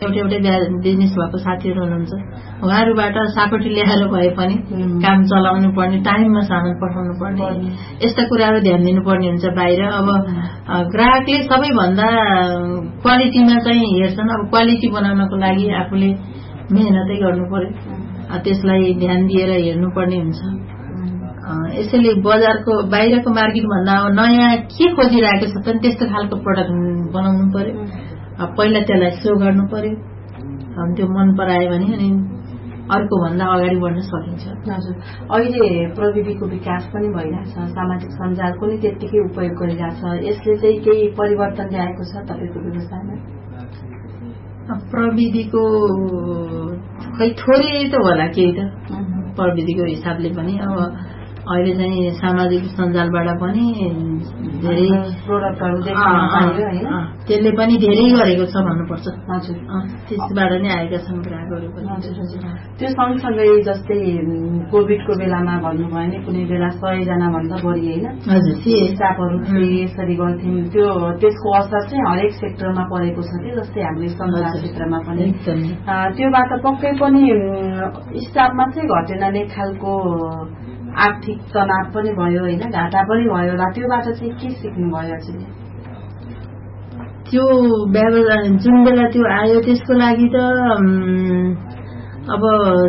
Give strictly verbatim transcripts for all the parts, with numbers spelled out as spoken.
एउटै एउटै बिजनेस भएको साथीहरू हुनुहुन्छ, उहाँहरूबाट सापटी ल्याएर भए पनि काम चलाउनु पर्ने, टाइममा सामान पठाउनु पर्ने, यस्ता कुराहरू ध्यान दिनुपर्ने हुन्छ बाहिर। अब ग्राहकले सबैभन्दा क्वालिटीमा चाहिँ हेर्छन्। अब क्वालिटी बनाउनको लागि आफूले मेहनतै गर्नु पर्यो, त्यसलाई ध्यान दिएर हेर्नुपर्ने हुन्छ। यसैले बजारको बाहिरको मार्केट भन्दा अब नयाँ के खोजिरहेको छ पनि त्यस्तो खालको प्रडक्ट बनाउनु पर्यो। पहिला त्यसलाई सो गर्नु पर्यो, त्यो मन परायो भने अनि अर्को भन्दा अगाडि बढ्न सकिन्छ। हजुर, अहिले प्रविधिको विकास पनि भइरहेछ, सामाजिक सञ्जालको नि त्यत्तिकै उपयोग गरिरहेछ, यसले चाहिँ केही परिवर्तन ल्याएको छ तपाईँको व्यवसायमा? प्रविधिको खै थोरै त होला केही त, प्रविधिको हिसाबले पनि। अब अहिले चाहिँ सामाजिक सञ्जालबाट पनि धेरै प्रोडक्टहरू देख्न पाइयो हैन, त्यसले पनि धेरै गरेको छ भन्नुपर्छ। हजुर, त्यसबाट नै आएका छन् ग्राहकहरू पनि। त्यो सँगसँगै जस्तै कोभिडको बेलामा भन्नुभयो भने कुनै बेला सयजना भन्दा बढी होइन हजुर स्टाफहरू थिए, यसरी गर्थ्यौँ, त्यो त्यसको असर चाहिँ हरेक सेक्टरमा परेको छ कि, जस्तै हाम्रो सञ्चार क्षेत्रमा पनि। त्योबाट पक्कै पनि स्टाफमा चाहिँ घटेन एक खालको आर्थिक तनाव पनि भयो होइन, घाटा पनि भयो होला, त्योबाट चाहिँ के सिक्नुभयो हजुरले? त्यो व्यवसाय जुन बेला त्यो आयो त्यसको लागि त अब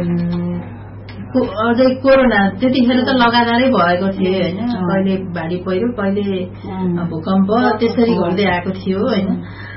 अझै कोरोना त्यतिखेर त लगातारै भएको थियो होइन, कहिले भारी पहिरो कहिले भूकम्प त्यसरी गर्दै आएको थियो होइन।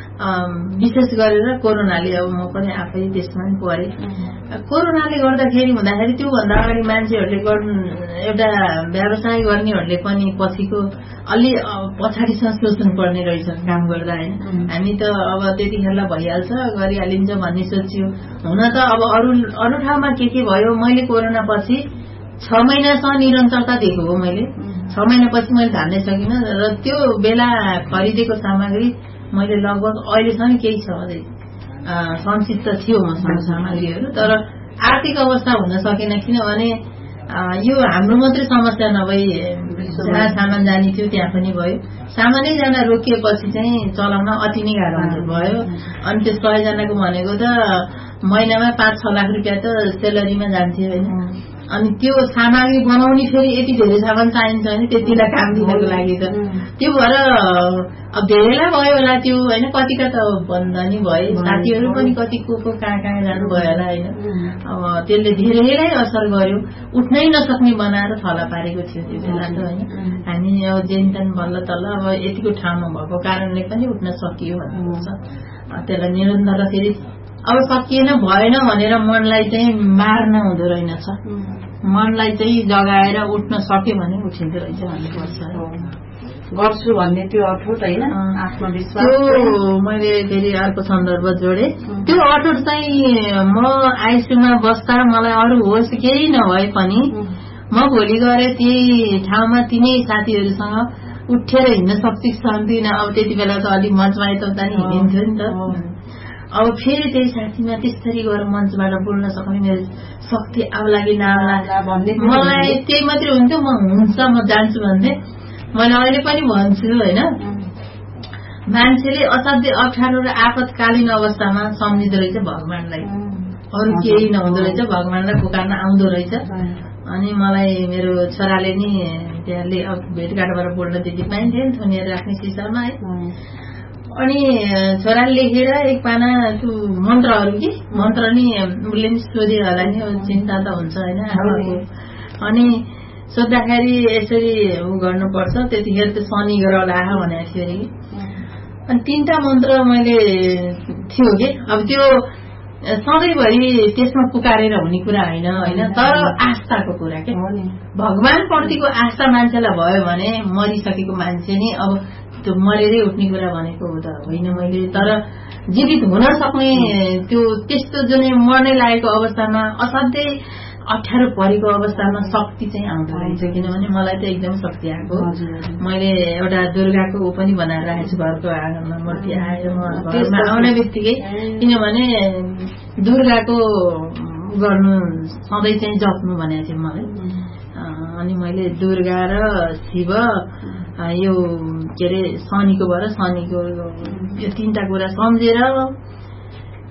विशेष गरेर कोरोनाले, अब म पनि आफै त्यसमा पनि परेँ। कोरोनाले गर्दाखेरि हुँदाखेरि त्योभन्दा अगाडि मान्छेहरूले गर्नु एउटा व्यवसाय गर्नेहरूले पनि पछिको अलि पछाडिसम्म सोच्नु पर्ने रहेछ काम गर्दा होइन। हामी त अब त्यतिखेरलाई भइहाल्छ गरिहालिन्छ भन्ने सोचियो। हुन त अब अरू अरू ठाउँमा के के भयो, मैले कोरोना पछि छ महिनासम्म निरन्तरता दिएको हो मैले। छ महिनापछि मैले धान्नै सकिनँ र त्यो बेला खरिदेको सामग्री मैले लगभग अहिलेसम्म केही छ अझै संक्षिप्त थियो मसँग सामग्रीहरू, तर आर्थिक अवस्था हुन सकेन। किनभने यो हाम्रो मात्रै समस्या नभई जहाँ सामान जाने थियो त्यहाँ पनि भयो। सामानै जान रोकिएपछि चाहिँ चलाउन अति नै गाह्रो भयो। अनि त्यो सयजनाको भनेको त महिनामा पाँच छ लाख रुपियाँ त सेलरीमा जान्थ्यो होइन। अनि त्यो सामग्री बनाउने फेरि यति धेरै सामान चाहिन्छ भने त्यतिलाई काम दिनको लागि त त्यो भएर अब धेरैलाई भयो होला त्यो होइन। कतिका त बन्द नि भए, साथीहरू पनि कति को को कहाँ कहाँ जानु भयो होला होइन। अब त्यसले धेरैलाई असर गर्यो, उठ्नै नसक्ने बनाएर थला पारेको थियो त्यो बेला त होइन। हामी अब जेनतेन बल्ल तल्ल अब यतिको ठाउँमा भएको कारणले पनि उठ्न सकियो भन्नुपर्छ। त्यसलाई निरन्तर फेरि अब सकिएन भएन भनेर मनलाई चाहिँ मार्न हुँदो रहेनछ। मनलाई चाहिँ जगाएर उठ्न सक्यो भने उठिँदो रहेछ भन्नुपर्छ। गर्छु भन्ने त्यो अठोट होइन, आत्मविश्वास। त्यो मैले फेरि अर्को सन्दर्भ जोडे। त्यो अठोट चाहिँ म आइसियूमा बस्दा मलाई अरू होस् केही नभए पनि म भोलि गएर त्यही ठाउँमा तिनै साथीहरूसँग उठेर हिँड्न सक्दिनँ। अब त्यति बेला त अलिक मञ्चमा यता नि हिँडिन्थ्यो नि त। अब फेरि त्यही साथीमा त्यसरी गएर मञ्चबाट बोल्न सक्ने मेरो शक्ति आउला कि नआउला भन्ने मलाई त्यही मात्रै हुन्थ्यो। म हुन्छ म जान्छु भन्थे। मैले अहिले पनि भन्छु होइन, मान्छेले असाध्यै अप्ठ्यारो र आपतकालीन अवस्थामा सम्झिँदो रहेछ भगवानलाई, अरू केही नहुँदो रहेछ, भगवानलाई पुकार्न आउँदो रहेछ। अनि मलाई मेरो छोराले नि त्यहाँले अब भेटघाटबाट बोल्न त्यति पाइन्थ्यो नि थुनेर राख्ने सिसामा है। अनि छोराले लेखेर एक पाना त्यो मन्त्रहरू कि मन्त्र नि उसले नि सोधे होला नि, चिन्ता त हुन्छ होइन आमाको। अनि सोद्धाखेरि यसरी उ गर्नुपर्छ, त्यतिखेर त शनि ग्रह लाह भनेको थियो अरे। अनि तीनटा मन्त्र मैले थियो कि अब त्यो सधैँभरि त्यसमा पुकारेर हुने कुरा होइन होइन, तर आस्थाको कुरा के भगवान प्रतिको आस्था मान्छेलाई भयो भने मरिसकेको मान्छे नि अब त्यो मरेरै उठ्ने कुरा भनेको त होइन मैले। तर जीवित हुन सक्ने त्यो त्यस्तो जुन मर्नै लागेको अवस्थामा असाध्यै अप्ठ्यारो परेको अवस्थामा शक्ति चाहिँ आउँदो रहेछ। किनभने मलाई त एकदम शक्ति आएको। मैले एउटा दुर्गाको ऊ पनि बनाएर राखेको छु घरको आँगनमा, मूर्ति आएर म घरमा आउने बित्तिकै। किनभने दुर्गाको गर्नु सधैँ चाहिँ जप्नु भनेको थियो मलाई। अनि मैले दुर्गा र शिव यो के अरे शनिको भएर शनिको यो तीनटा कुरा सम्झेर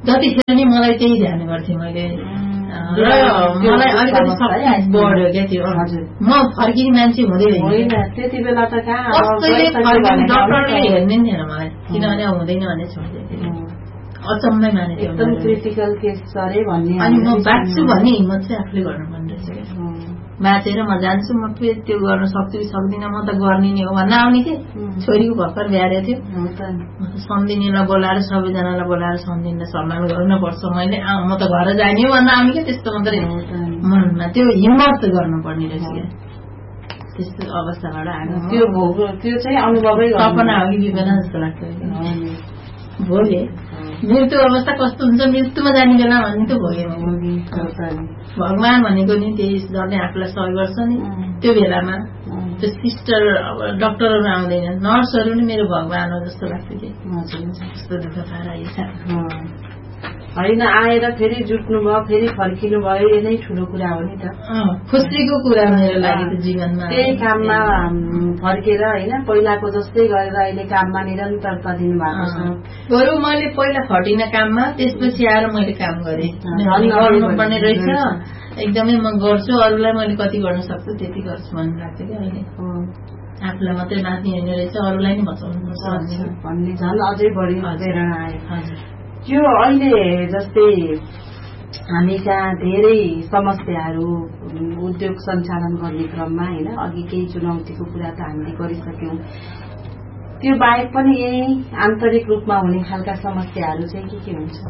जतिखेर नि मलाई त्यही ध्यान गर्थेँ मैले र मलाई अलिकति शक्ति बढ्यो क्या त्यो म फर्किने मान्छे हुँदै होइन त्यति बेला त कसैले फर्किने डक्टरले हेर्ने नि थिएन मलाई किनभने हुँदैन भने छोडिदिएको अचम्मै माने एकदम क्रिटिकल केस अरे भन्ने अनि म बाँच्छु भन्ने हिम्मत चाहिँ आफूले गर्नुपर्ने रहेछ बाँचेर म जान्छु म फेरि त्यो गर्न सक्छु कि सक्दिनँ म त गर्ने नि हो भन्न आउने थिएँ छोरीको भर्खर बिहारेको थियो सम्झिनेलाई बोलाएर सबैजनालाई बोलाएर सम्झिनेलाई सम्मान गर्नुपर्छ मैले म त घर जाने हो भन्न आउने क्या त्यस्तो मात्रै मनमा त्यो हिम्मत गर्नुपर्ने रहेछ क्या त्यस्तो अवस्थाबाट आएको त्यो त्यो चाहिँ अनुभवै सपना हो कि विपना जस्तो लाग्छ भोगे मृत्यु अवस्था कस्तो हुन्छ मृत्युमा जाने बेला भन्ने त भोगे भगवान भनेको नि त्यही जसले आफूलाई सहयोग गर्छ नि त्यो बेलामा त्यो सिस्टर अब डक्टरहरू आउँदैन नर्सहरू नि मेरो भगवान हो जस्तो लाग्थ्यो कि त्यस्तो दुःख पाएर होइन आएर फेरि जुट्नु भयो फेरि फर्किनु भयो यो नै ठुलो कुरा हो नि त खुसीको कुरा मेरो लागि त जीवनमा त्यही काममा फर्केर होइन पहिलाको जस्तै गरेर अहिले काममा निरन्तरता दिनुभएको छ बरु मैले पहिला खटिन काममा त्यसपछि आएर मैले काम गरेँ गर्नुपर्ने रहेछ एकदमै म गर्छु अरूलाई मैले कति गर्न सक्छु त्यति गर्छु भन्ने लाग्छ क्या अहिले आफूलाई मात्रै बाँच्ने होइन रहेछ अरूलाई नै बचाउनु पर्छ भन्ने झन् अझै बढी प्रेरणा आयो हजुर यो अहिले जस्तै हामी कहाँ धेरै समस्याहरू उद्योग सञ्चालन गर्ने क्रममा होइन अघि केही चुनौतीको कुरा त हामीले गरिसक्यौं त्यो बाहेक पनि यही आन्तरिक रूपमा हुने खालका समस्याहरू चाहिँ के के हुन्छ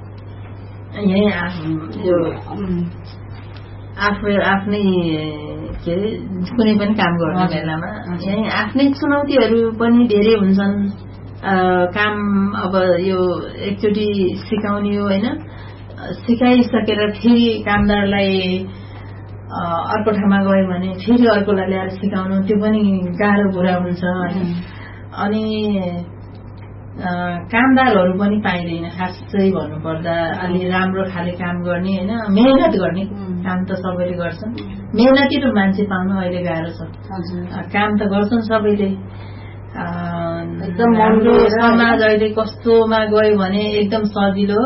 यही यो आफू आफ्नै के अरे कुनै पनि काम गर्ने बेलामा यही आफ्नै चुनौतीहरू पनि धेरै हुन्छन् काम अब यो एकचोटि सिकाउने हो होइन सिकाइसकेर फेरि कामदारलाई अर्को ठाउँमा गयो भने फेरि अर्कोलाई ल्याएर सिकाउनु त्यो पनि गाह्रो कुरा हुन्छ अनि कामदारहरू पनि पाइँदैन खासै भन्नुपर्दा अलि राम्रो खाले काम गर्ने होइन मेहनत गर्ने काम त सबैले गर्छन् मेहनती र मान्छे पाउनु अहिले गाह्रो छ काम त गर्छन् सबैले एकदम राम्रो समाज अहिले कस्तोमा गयो भने एकदम सजिलो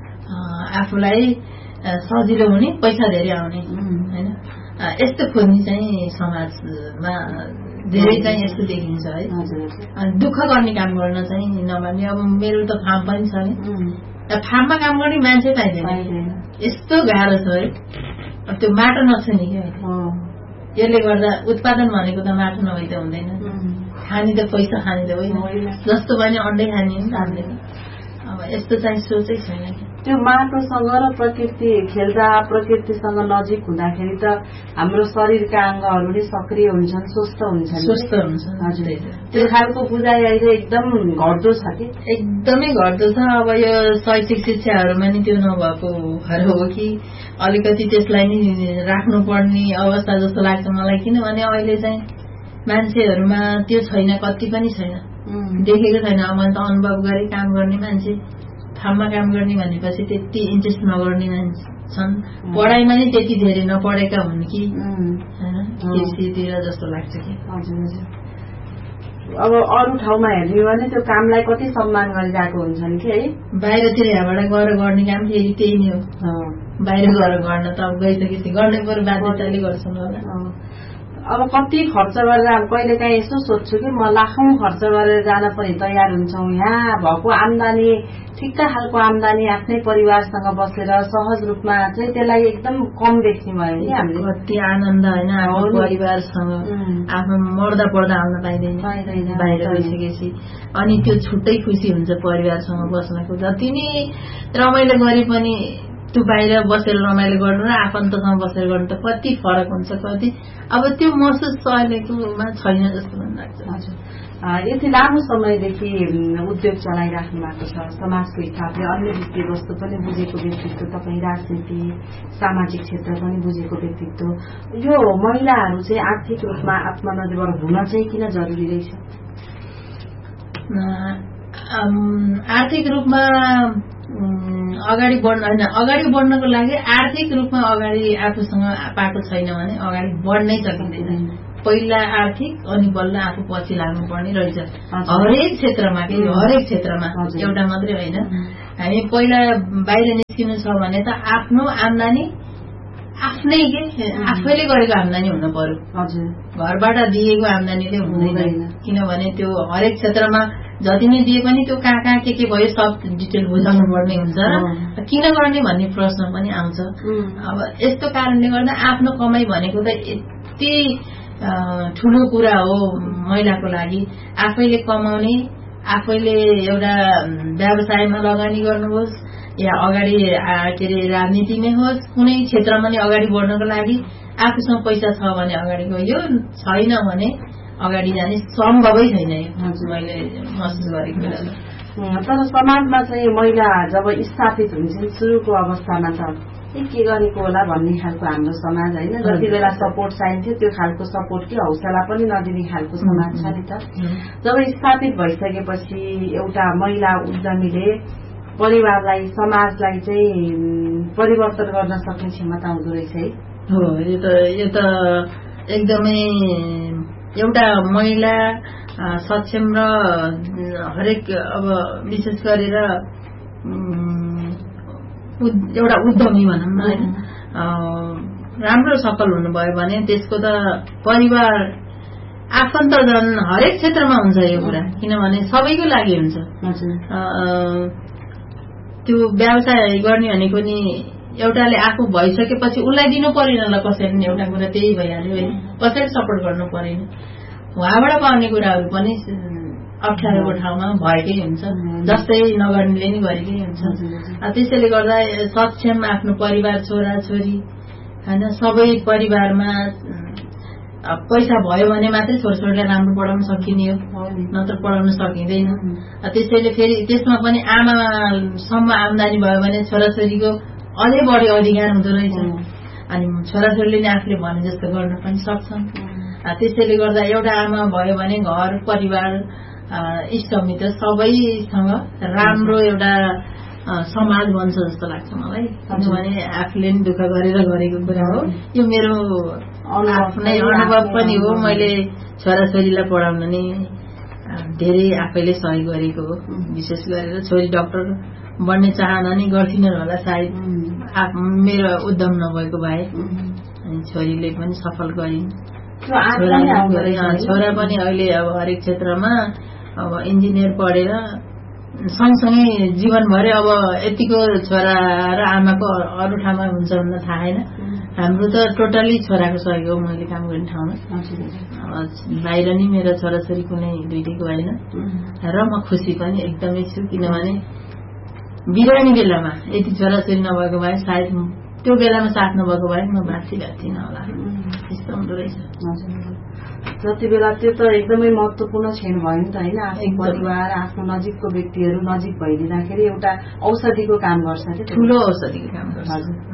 आफूलाई सजिलो हुने पैसा धेरै आउने होइन यस्तो खोज्ने चाहिँ समाजमा धेरै चाहिँ यस्तो देखिन्छ है दुःख गर्ने काम गर्न चाहिँ नभने अब मेरो त फार्म पनि छ नि फार्ममा काम गर्ने मान्छे पाइँदैन यस्तो गाह्रो छ है त्यो माटो नछ नि क्या यसले गर्दा उत्पादन भनेको त माटो नभई त हुँदैन खाने त पैसा खाने त होइन जस्तो भने अन्डै खाने नि हामीले अब यस्तो चाहिँ सोचै छैन कि त्यो माटोसँग र प्रकृति खेल्दा प्रकृतिसँग नजिक हुँदाखेरि त हाम्रो शरीरका अङ्गहरू नै सक्रिय हुन्छन् स्वस्थ हुन्छन् स्वस्थ हुन्छ हजुर त्यो खालको बुझाइ अहिले एकदम घट्दो छ कि एकदमै घट्दो छ अब यो शैक्षिक शिक्षाहरूमा नि त्यो नभएको हो कि अलिकति त्यसलाई नि राख्नुपर्ने अवस्था जस्तो लाग्छ मलाई किनभने अहिले चाहिँ मान्छेहरूमा त्यो छैन कति पनि छैन देखेको छैन मैले त अनुभव गरेँ काम गर्ने मान्छे फार्ममा काम गर्ने भनेपछि त्यति इन्ट्रेस्ट नगर्ने मान्छे छन् पढाइमा नि त्यति धेरै नपढेका हुन् कि होइन कृषितिर जस्तो लाग्छ कि हजुर हजुर अब अरू ठाउँमा हेर्ने हो भने त्यो कामलाई कति सम्मान गरिरहेको हुन्छन् कि है बाहिरतिर यहाँबाट गएर गर्ने काम फेरि त्यही नै हो बाहिर गएर गर्न त अब गइसकेपछि गर्नै पर्यो बाध्यताले गर्छन् होला अब कति खर्च गरेर अब कहिले काहीँ यसो सोध्छु कि म लाखौं खर्च गरेर जान पनि तयार हुन्छौं यहाँ भएको आम्दानी ठिक्क खालको आम्दानी आफ्नै परिवारसँग बसेर सहज रूपमा चाहिँ त्यसलाई एकदम कम देख्ने भयो नि हामीले कति आनन्द होइन आफ्नो परिवारसँग आफ्नो मर्दा पर्दा आउन पाइँदैन बाहिर गइसकेपछि अनि त्यो छुट्टै खुसी हुन्छ परिवारसँग बस्नको जति नै रमाइलो गरे पनि त्यो बाहिर बसेर रमाइलो गर्नु र आफन्तसँग बसेर गर्नु त कति फरक हुन्छ कति अब त्यो महसुस अहिलेकोमा छैन जस्तो मन लाग्छ हजुर यति लामो समयदेखि उद्योग चलाइराख्नु भएको छ समाजको हिसाबले अन्य वित्तीय वस्तु पनि बुझेको व्यक्तित्व तपाईँ राजनीति सामाजिक क्षेत्र पनि बुझेको व्यक्तित्व यो महिलाहरू चाहिँ आर्थिक रूपमा आत्मनिर्भर हुन चाहिँ किन जरुरी रहेछ आर्थिक रूपमा अगाडि बढ्न होइन अगाडि बढ्नको लागि आर्थिक रूपमा अगाडि आफूसँग पाएको छैन भने अगाडि बढ्नै सकिँदैन पहिला आर्थिक अनि बल्ल आफू पछि लाग्नुपर्ने रहेछ हरेक क्षेत्रमा के हरेक क्षेत्रमा एउटा मात्रै होइन हामी पहिला बाहिर निस्किनु छ भने त आफ्नो आम्दानी आफ्नै के आफैले गरेको आम्दानी हुनु पर्यो। हजुर, घरबाट दिएको आम्दानीले हुँदैन, किनभने त्यो हरेक क्षेत्रमा जति नै दिए पनि त्यो कहाँ कहाँ के के भयो सब डिटेल बुझाउनु पर्ने हुन्छ र किन गर्ने भन्ने प्रश्न पनि आउँछ। अब यस्तो कारणले गर्दा आफ्नो कमाई भनेको त यति ठुलो कुरा हो महिलाको लागि। आफैले कमाउने, आफैले एउटा व्यवसायमा लगानी गर्नुहोस् या अगाडि के अरे राजनीतिमै होस्, कुनै क्षेत्रमा नै अगाडि बढ्नको लागि आफूसँग पैसा छ भने अगाडि गयो, छैन भने अगाडि जाने सम्भवै छैन। मैले महसुस गरेको बेला तर समाजमा चाहिँ महिला जब स्थापित हुन्छन् सुरुको अवस्थामा त के गरेको होला भन्ने खालको हाम्रो समाज होइन, जति बेला सपोर्ट चाहिन्थ्यो त्यो खालको सपोर्ट कि हौसला पनि नदिने खालको समाज छ नि त। जब स्थापित भइसकेपछि एउटा महिला उद्यमीले परिवारलाई, समाजलाई चाहिँ परिवर्तन गर्न सक्ने क्षमता हुँदो रहेछ है। हो, यो त यो त एकदमै एउटा महिला सक्षम र हरेक अब विशेष गरेर एउटा उद्यमी भनौँ न होइन, राम्रो सफल हुनुभयो भने त्यसको त परिवार आफन्तजन हरेक क्षेत्रमा हुन्छ यो कुरा, किनभने सबैको लागि हुन्छ। त्यो व्यवसाय गर्ने भनेको नि एउटाले आफू भइसकेपछि उसलाई दिनु परेन ल कसैले नि, एउटा कुरा त्यही भइहाल्यो होइन, कसैले सपोर्ट गर्नु परेन। उहाँबाट पाउने कुराहरू पनि अप्ठ्यारोको ठाउँमा भएकै हुन्छ, जस्तै नगर्नेले नि गरेकै हुन्छ। त्यसैले गर्दा सक्षम आफ्नो परिवार, छोरा छोरी होइन, सबै परिवारमा पैसा भयो भने मात्रै छोराछोरीलाई राम्रो पढाउन सकिने हो, नत्र पढाउन सकिँदैन। त्यसैले फेरि त्यसमा पनि आमासम्म आम्दानी भयो भने छोराछोरीको अझै बढी अधिकार हुँदो रहेछ, अनि छोराछोरीले नै आफूले भने जस्तो गर्न पनि सक्छन्। त्यसैले गर्दा एउटा आमा भयो भने घर परिवार इष्टमित्र सबैसँग राम्रो एउटा समाज बन्छ जस्तो लाग्छ मलाई, किनभने आफूले नि दुःख गरेर गरेको कुरा हो। यो मेरो आफ्नै अनुभव पनि हो। मैले छोराछोरीलाई पढाउन नि धेरै आफैले सहयोग गरेको हो। विशेष गरेर छोरी डाक्टर बन्ने चाहना नि गर्थिन होला सायद मेरो उद्यम नभएको भए, अनि छोरीले पनि सफल गरिन्। छोरा पनि अहिले अब हरेक क्षेत्रमा अब इन्जिनियर पढेर सँगसँगै जीवनभरि अब यतिको छोरा र आमाको अरू ठाउँमा हुन्छ भन्न थाहा छैन। हाम्रो त टोटली छोराको सहयोग हो मैले काम गर्ने ठाउँमा। बाहिर नि मेरो छोराछोरी कुनै दुइटैको होइन र म खुसी पनि एकदमै छु, किनभने बिरामी बेलामा यति छोराछोरी नभएको भए सायद त्यो बेलामा साथ नभएको भए म बाँचिरहेको थिइनँ होला, यस्तो हुँदो रहेछ। जति बेला त्यो त एकदमै महत्वपूर्ण क्षण भयो नि त होइन, आफ्नो परिवार आफ्नो नजिकको व्यक्तिहरू नजिक भइदिँदाखेरि एउटा औषधिको काम गर्छ, ठुलो औषधिको काम गर्छ।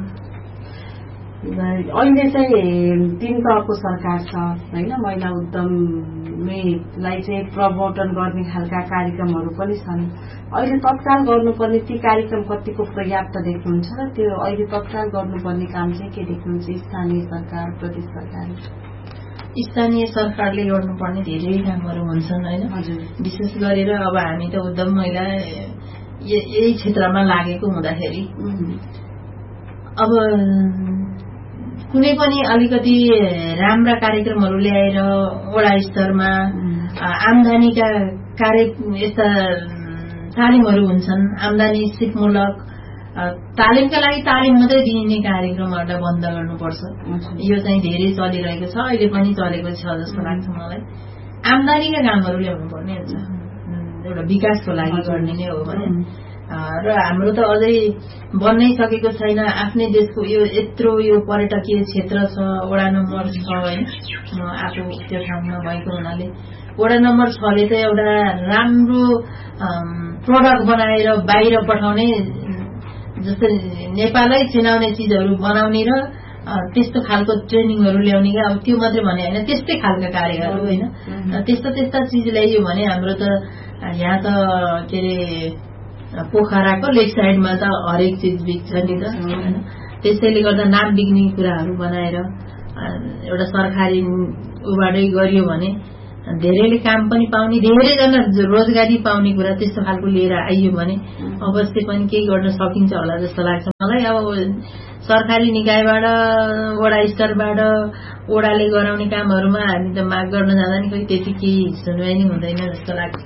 अहिले चाहिँ तीन तहको सरकार छ होइन, महिला उद्यमीलाई चाहिँ प्रवर्तन गर्ने खालका कार्यक्रमहरू पनि छन्। अहिले तत्काल गर्नुपर्ने ती कार्यक्रम कतिको पर्याप्त देख्नुहुन्छ र त्यो अहिले तत्काल गर्नुपर्ने काम चाहिँ के देख्नुहुन्छ स्थानीय सरकार, प्रदेश सरकार? स्थानीय सरकारले गर्नुपर्ने धेरै कामहरू हुन्छन् होइन। विशेष गरेर अब हामी त उद्यम महिला यही क्षेत्रमा लागेको हुँदाखेरि अब कुनै पनि अलिकति राम्रा कार्यक्रमहरू ल्याएर वडा स्तरमा आम्दानीका कार्य यस्ता तालिमहरू हुन्छन्, आम्दानी सिपमूलक तालिमका लागि तालिम मात्रै दिइने कार्यक्रमहरूलाई बन्द गर्नुपर्छ। यो चाहिँ धेरै चलिरहेको छ, अहिले पनि चलेको छ जस्तो लाग्छ मलाई। आम्दानीका कामहरू ल्याउनु पर्ने हुन्छ, एउटा विकासको लागि गर्ने नै हो भने। र हाम्रो त अझै बन्नै सकेको छैन आफ्नै देशको यो यत्रो यो पर्यटकीय क्षेत्र छ, वडा नम्बर छ होइन, म आफू त्यो ठाउँमा भएको हुनाले वडा नम्बर छले त एउटा राम्रो प्रोडक्ट बनाएर बाहिर पठाउने, जस्तै नेपालै चिनाउने चिजहरू बनाउने र त्यस्तो खालको ट्रेनिङहरू ल्याउने क्या। अब त्यो मात्रै भने होइन, त्यस्तै खालका कार्यहरू होइन, त्यस्ता त्यस्ता चिज ल्याइयो भने हाम्रो त यहाँ त के अरे पोखराको लेक साइडमा त हरेक चिज बिग्छ नि त होइन। त्यसैले गर्दा नाम बिग्ने कुराहरू बनाएर एउटा सरकारी उबाटै गरियो भने धेरैले काम पनि पाउने, धेरैजना रोजगारी पाउने कुरा त्यस्तो खालको लिएर आइयो भने अवश्य पनि केही गर्न सकिन्छ होला जस्तो लाग्छ मलाई। अब सरकारी निकायबाट वडा स्तरबाट वडाले गराउने कामहरूमा हामी त माग गर्न जाँदा नि खै त्यति केही सुनवाई नै हुँदैन जस्तो लाग्छ।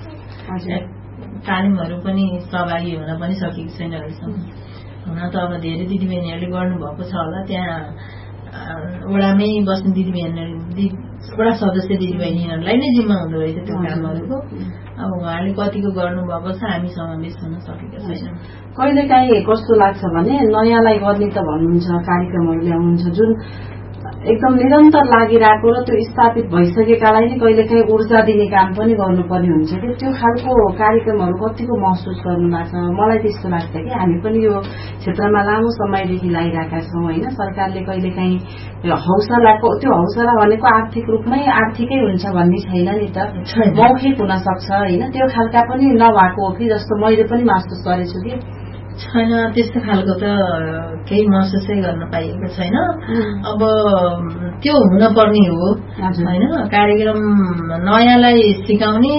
तालिमहरू पनि सहभागी हुन पनि सकेको छैन अहिलेसम्म। हुन त अब धेरै दिदीबहिनीहरूले गर्नुभएको छ होला, त्यहाँ वडामै बस्ने दिदीबहिनीहरू वडा सदस्य दिदीबहिनीहरूलाई नै जिम्मा हुँदो रहेछ त्यो कामहरूको। अब उहाँले कतिको गर्नुभएको छ हामी समावेश हुन सकेका छैनौँ। कहिलेकाहीँ कस्तो लाग्छ भने नयाँलाई गर्ने त भन्नुहुन्छ, कार्यक्रमहरू ल्याउनुहुन्छ जुन एकदम निरन्तर लागिरहेको र त्यो स्थापित भइसकेकालाई नै कहिलेकाहीँ ऊर्जा दिने काम पनि गर्नुपर्ने हुन्छ कि त्यो खालको कार्यक्रमहरू कतिको महसुस गर्नु भएको छ। मलाई त्यस्तो लाग्छ कि हामी पनि यो क्षेत्रमा लामो समयदेखि लागिरहेका छौँ होइन। सरकारले कहिलेकाहीँ हौसलाको, त्यो हौसला भनेको आर्थिक रूपमै आर्थिकै हुन्छ भन्ने छैन नि त, मौखिक हुन सक्छ होइन। त्यो खालका पनि नभएको हो कि जस्तो मैले पनि महसुस गरेछु कि छैन, त्यस्तो खालको त केही महसुसै गर्न पाइएको छैन। अब त्यो हुन पर्ने हो होइन। कार्यक्रम नयाँलाई सिकाउने,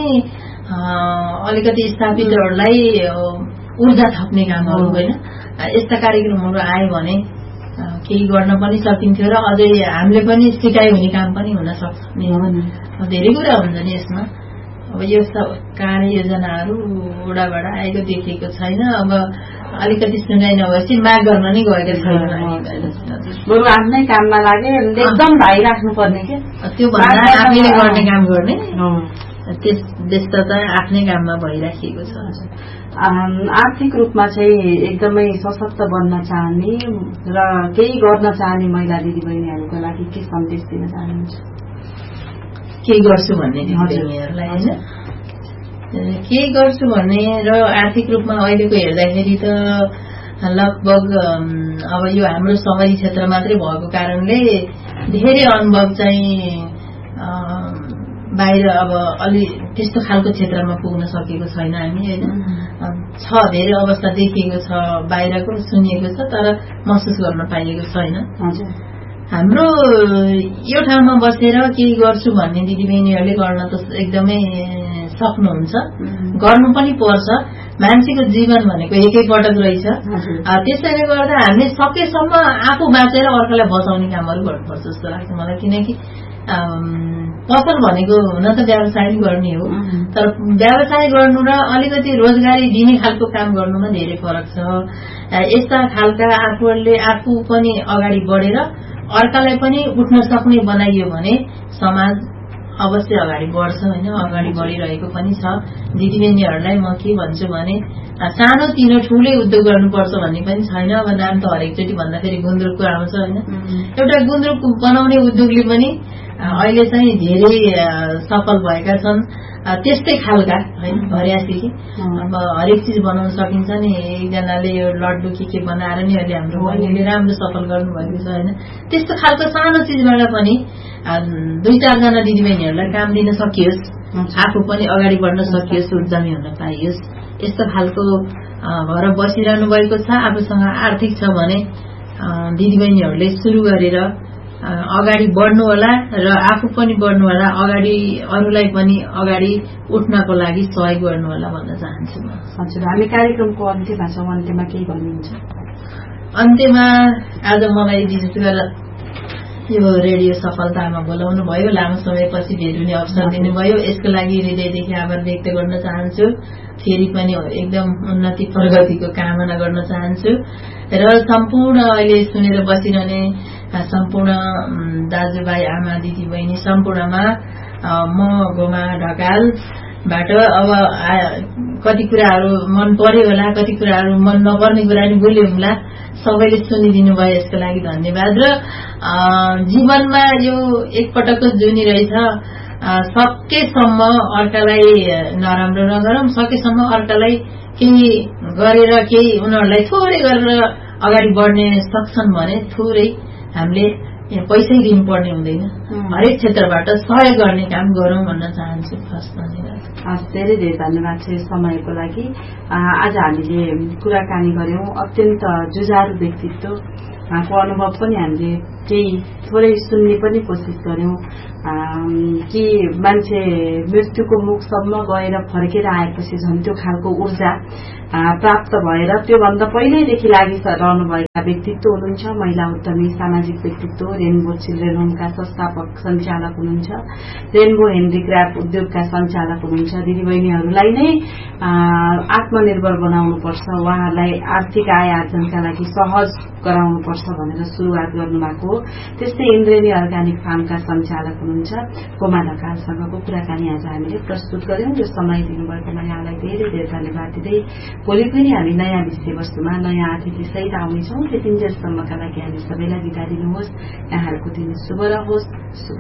अलिकति स्थापितहरूलाई ऊर्जा थप्ने कामहरू होइन, यस्ता कार्यक्रमहरू आयो भने केही गर्न पनि सकिन्थ्यो र अझै हामीले पनि सिकाइ हुने काम पनि हुन सक्छ। धेरै कुरा हुन्छ नि यसमा। अब यो कार्य योजनाहरू वडाबाट आएको देखिएको छैन। अब अलिकति सुनाइ नभएपछि माग गर्न नै गएका छैन। बरु आफ्नै काममा लागे एकदम भाइराख्नु पर्ने के त्यो भन्दा आफैले गर्ने काम गर्ने, त्यस्तो त आफ्नै काममा भइराखिएको छ। आर्थिक रूपमा चाहिँ एकदमै सशक्त बन्न चाहने र केही गर्न चाहने महिला दिदीबहिनीहरूको लागि के सन्देश दिन चाहनुहुन्छ? केही गर्छु भन्ने दिदीबहिनीहरूलाई होइन, केही गर्छु भन्ने र आर्थिक रूपमा अहिलेको हेर्दाखेरि त लगभग अब यो हाम्रो सहरी क्षेत्र मात्रै भएको कारणले धेरै अनुभव चाहिँ बाहिर अब अलि त्यस्तो खालको क्षेत्रमा पुग्न सकेको छैन हामी होइन। छ धेरै अवस्था देखिएको छ, बाहिरको सुनिएको छ, तर महसुस गर्न पाइएको छैन। हाम्रो यो ठाउँमा बसेर केही गर्छु भन्ने दिदीबहिनीहरूले गर्न त एकदमै सक्नुहुन्छ, गर्नु पनि पर्छ। मान्छेको जीवन भनेको एकैपटक रहेछ, त्यसैले गर्दा हामीले सकेसम्म आफू बाँचेर अर्कालाई बचाउने कामहरू गर्नुपर्छ जस्तो लाग्छ मलाई। किनकि पसल भनेको हुन त व्यवसाय गर्ने हो, तर व्यवसाय गर्नु र अलिकति रोजगारी दिने खालको काम गर्नुमा धेरै फरक छ। यस्ता खालका आफूहरूले आफू पनि अगाडि बढेर अर्कालाई पनि उठ्न सक्ने बनाइयो भने समाज अवश्य अगाडि बढ्छ होइन। अगाडि बढिरहेको पनि छ। दिदीबहिनीहरूलाई म के भन्छु भने सानो तिनो ठुलै उद्योग गर्नुपर्छ भन्ने पनि छैन। अब नाम त हरेकचोटि भन्दाखेरि गुन्द्रुकको आउँछ होइन। एउटा गुन्द्रुक बनाउने उद्योगले पनि अहिले चाहिँ धेरै सफल भएका छन्। त्यस्तै खालका है भर्यासी कि अब हरेक चिज बनाउन सकिन्छ नि। एकजनाले यो लड्डु के के बनाएर नि अहिले हाम्रो बहिनीले राम्रो सफल गर्नुभएको छ होइन। त्यस्तो खालको सानो चिजबाट पनि दुई चारजना दिदीबहिनीहरूलाई काम दिन सकियोस्, आफू पनि अगाडि बढ्न सकियोस्, उद्यमी हुन पाइयोस्। यस्तो खालको घर बसिरहनु भएको छ, आफूसँग आर्थिक छ भने दिदीबहिनीहरूले सुरु गरेर अगाडि बढ्नु होला र आफू पनि बढ्नु होला, अगाडि अरूलाई पनि अगाडि उठ्नको लागि सहयोग गर्नु होला भन्न चाहन्छु म। हजुर, हामी कार्यक्रमको अन्त्यमा छौँ, अन्त्यमा केही भन्नुहुन्छ? अन्त्यमा आज मलाई विशेष गरेर यो रेडियो सफलतामा बोलाउनु भयो, लामो समयपछि भेट हुने अवसर दिनुभयो, यसको लागि हृदयदेखि आभार व्यक्त गर्न चाहन्छु। फेरि पनि एकदम उन्नति प्रगतिको कामना गर्न चाहन्छु र सम्पूर्ण अहिले सुनेर बसिरहने सम्पूर्ण दाजुभाइ आमा दिदीबहिनी सम्पूर्णमा म गोमा ढकालबाट अब कति कुराहरू मन पर्यो होला, कति कुराहरू मन नपर्ने कुरा नि बोल्यो होला, सबैले सुनिदिनु भयो, यसको लागि धन्यवाद। र जीवनमा यो एकपटकको जुनी रहेछ, सकेसम्म अर्कालाई नराम्रो नगरौँ, सकेसम्म अर्कालाई केही गरेर केही उनीहरूलाई थोरै गरेर अगाडि बढ्ने सक्छन् भने थोरै हामीले पैसै दिनुपर्ने हुँदैन, हरेक क्षेत्रबाट सहयोग गर्ने काम गरौँ भन्न चाहन्छु। हस्, धन्यवाद। हस्, धेरै धेरै धन्यवाद छ समयको लागि। आज हामीले कुराकानी गर्यौं, अत्यन्त जुझारु व्यक्तित्व को अनुभव पनि हामीले केही थोरै सुन्ने पनि कोसिस गर्यौं कि मान्छे मृत्युको मुखसम्म गएर फर्केर आएपछि झन् त्यो खालको ऊर्जा प्राप्त भएर त्योभन्दा पहिल्यैदेखि लागिरहनु भएका व्यक्तित्व हुनुहुन्छ। महिला उद्यमी सामाजिक व्यक्तित्व रेनबो चिल्ड्रेन होमका संस्थापक सञ्चालक हुनुहुन्छ, रेनबो ह्यान्डिक्राफ्ट उद्योगका सञ्चालक हुनुहुन्छ। दिदीबहिनीहरूलाई नै आत्मनिर्भर बनाउनुपर्छ, उहाँहरूलाई आर्थिक आय आर्जनका लागि सहज गराउनुपर्छ भनेर सुरुवात गर्नुभएको हो। त्यस्तै इन्द्रेणी अर्गानिक फार्मका सञ्चालक हुनुहुन्छ कोमा ढकालसँगको कुराकानी आज हामीले प्रस्तुत गर्यौं। यो समय दिनुभएकोमा यहाँलाई धेरै धेरै धन्यवाद दिँदै भोलि फेरि हामी नयाँ विषयवस्तुमा नयाँ अतिथि सहित आउनेछौँ। त्यतिन्जेलसम्मका लागि हामी सबैलाई बिदा दिनुहोस्। यहाँहरूको दिन शुभ रहोस्।